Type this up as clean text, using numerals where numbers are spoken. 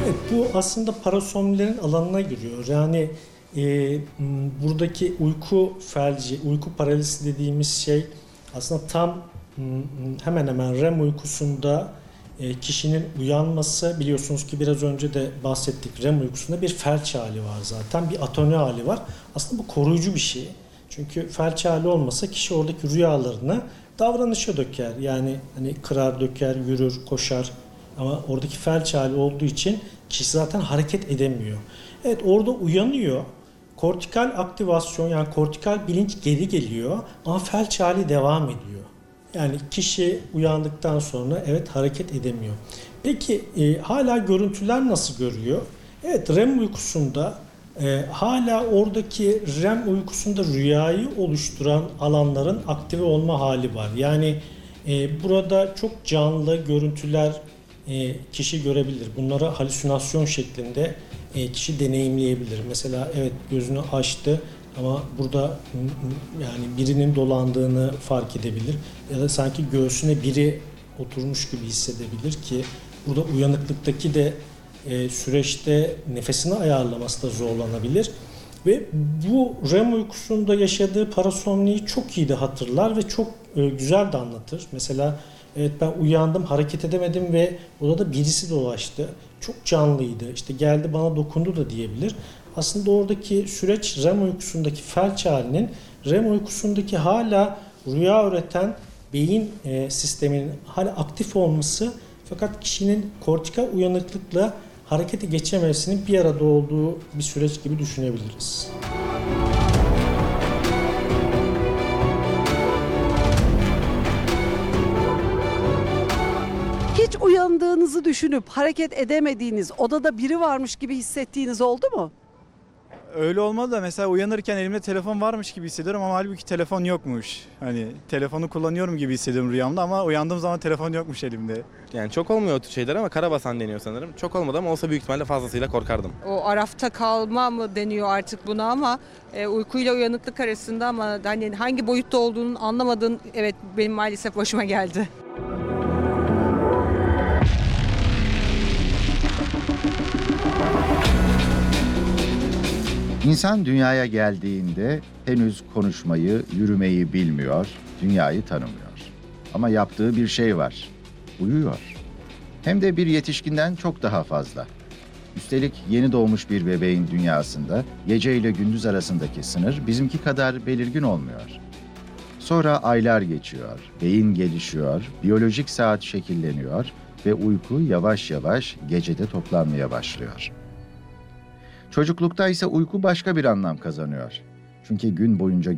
Evet, bu aslında parasomnilerin alanına giriyor. Yani buradaki uyku felci, uyku paralisi dediğimiz şey aslında tam hemen hemen REM uykusunda kişinin uyanması, biliyorsunuz ki biraz önce de bahsettik, REM uykusunda bir felç hali var zaten, bir atoni hali var. Aslında bu koruyucu bir şey. Çünkü felç hali olmasa kişi oradaki rüyalarını davranışa döker. Yani hani kırar, döker, yürür, koşar. Ama oradaki felç hali olduğu için kişi zaten hareket edemiyor. Evet, orada uyanıyor. Kortikal aktivasyon, yani kortikal bilinç geri geliyor ama felç hali devam ediyor. Yani kişi uyandıktan sonra evet hareket edemiyor. Peki hala görüntüler nasıl görüyor? Evet, REM uykusunda hala oradaki REM uykusunda rüyayı oluşturan alanların aktive olma hali var. Yani burada çok canlı görüntüler kişi görebilir. Bunları halüsinasyon şeklinde kişi deneyimleyebilir. Mesela evet, gözünü açtı ama burada yani birinin dolandığını fark edebilir. Ya da sanki göğsüne biri oturmuş gibi hissedebilir ki burada uyanıklıktaki de süreçte nefesini ayarlaması da zorlanabilir. Ve bu REM uykusunda yaşadığı parasomniyi çok iyi de hatırlar ve çok güzel de anlatır. Mesela evet, ben uyandım, hareket edemedim ve odada birisi dolaştı. Çok canlıydı, işte geldi bana dokundu da diyebilir. Aslında oradaki süreç REM uykusundaki felç halinin REM uykusundaki hala rüya üreten beyin sisteminin hala aktif olması, fakat kişinin kortikal uyanıklıkla harekete geçememesinin bir arada olduğu bir süreç gibi düşünebiliriz. Hiç uyandığınızı düşünüp hareket edemediğiniz, odada biri varmış gibi hissettiğiniz oldu mu? Öyle olmadı da mesela uyanırken elimde telefon varmış gibi hissediyorum ama halbuki telefon yokmuş. Hani telefonu kullanıyorum gibi hissediyorum rüyamda ama uyandığım zaman telefon yokmuş elimde. Yani çok olmuyor o tür şeyler ama karabasan deniyor sanırım. Çok olmadı ama olsa büyük ihtimalle fazlasıyla korkardım. O arafta kalma mı deniyor artık buna ama uykuyla uyanıklık arasında, ama hani hangi boyutta olduğunu anlamadığın, evet, benim maalesef başıma geldi. İnsan dünyaya geldiğinde henüz konuşmayı, yürümeyi bilmiyor, dünyayı tanımıyor. Ama yaptığı bir şey var, uyuyor. Hem de bir yetişkinden çok daha fazla. Üstelik yeni doğmuş bir bebeğin dünyasında gece ile gündüz arasındaki sınır bizimki kadar belirgin olmuyor. Sonra aylar geçiyor, beyin gelişiyor, biyolojik saat şekilleniyor ve uyku yavaş yavaş gecede toplanmaya başlıyor. Çocuklukta ise uyku başka bir anlam kazanıyor. Çünkü gün boyunca